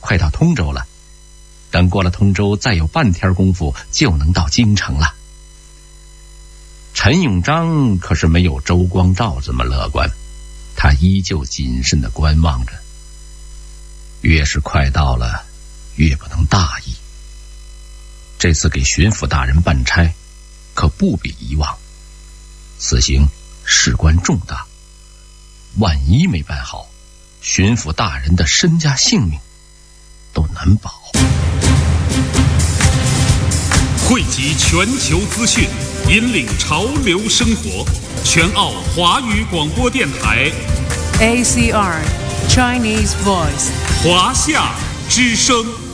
快到通州了。等过了通州，再有半天功夫就能到京城了。陈永章可是没有周光召这么乐观，他依旧谨慎地观望着。越是快到了，越不能大意。这次给巡抚大人办差，可不比以往。此行事关重大，万一没办好，巡抚大人的身家性命都难保。 汇集全球资讯，引领潮流生活。全澳华语广播电台 ACR Chinese Voice 华夏之声。